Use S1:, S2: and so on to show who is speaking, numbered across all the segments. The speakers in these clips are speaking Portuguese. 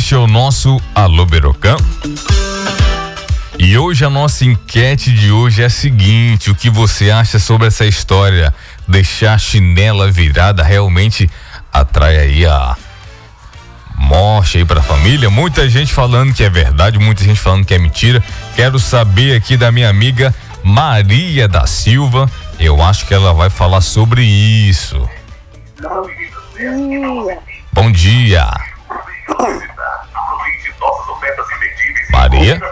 S1: Este é o nosso Alô Berocã. E hoje a nossa enquete de hoje é a seguinte: o que você acha sobre essa história? Deixar a chinela virada realmente atrai aí a morte aí pra família? Muita gente falando que é verdade, muita gente falando que é mentira. Quero saber aqui da minha amiga Maria da Silva. Eu acho que ela vai falar sobre isso. Bom dia. Maria?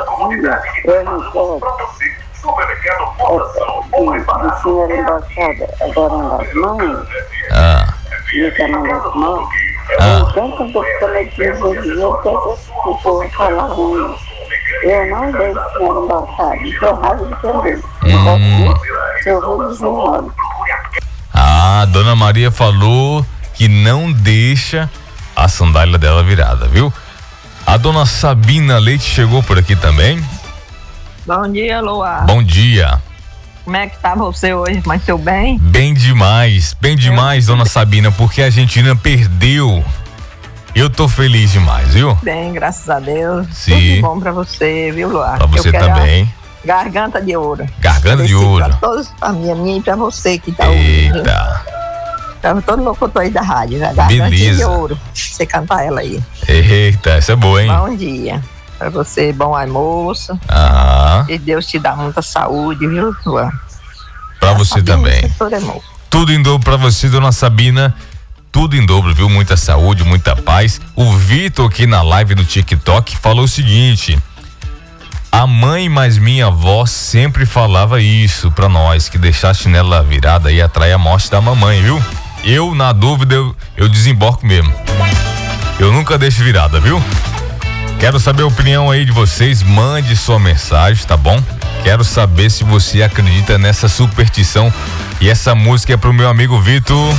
S2: Senhora embaixada, agora nas mãos, no canal das mãos, então quando eu falei que eu vou falar ruim, eu não deixo senhora embaixada, estou raiva também. Eu vou desenrolando.
S1: A dona Maria falou que não deixa a sandália dela virada, viu? A dona Sabina Leite chegou por aqui também.
S3: Bom dia, Luá.
S1: Bom dia.
S3: Como é que tá você hoje? Amanheceu bem?
S1: Bem demais, dona Sabina, porque a Argentina perdeu. Eu tô feliz demais, viu?
S3: Bem, graças a Deus.
S1: Sim.
S3: Tudo bom pra você, viu, Luá?
S1: Pra você também.
S3: Garganta de ouro.
S1: Garganta de ouro.
S3: Pra todos, pra minha e pra você que tá ouvindo.
S1: Eita.
S3: Pra todo locutor aí da rádio, né? Garganta de ouro. Você cantar ela aí.
S1: Eita, essa é boa, hein?
S3: Bom dia. Pra você, bom almoço. E Deus te dá muita saúde, viu, Luá?
S1: Pra você também. Tudo em dobro pra você, dona Sabina. Tudo em dobro, viu? Muita saúde, muita paz. O Vitor aqui na live do TikTok falou o seguinte: a mãe mais minha avó sempre falava isso pra nós, que deixar a chinela virada aí atrai a morte da mamãe, viu? Eu, na dúvida, eu desembarco mesmo. Eu nunca deixo virada, viu? Quero saber a opinião aí de vocês, mande sua mensagem, tá bom? Quero saber se você acredita nessa superstição. E essa música é pro meu amigo Vitor,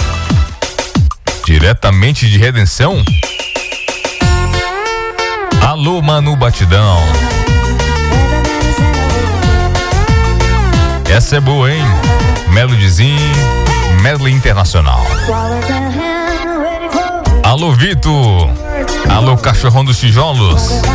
S1: diretamente de Redenção. Alô, Manu Batidão. Essa é boa, hein? Melodyzinho, medley internacional. Alô, Vitor. Alô, cachorrão dos tijolos.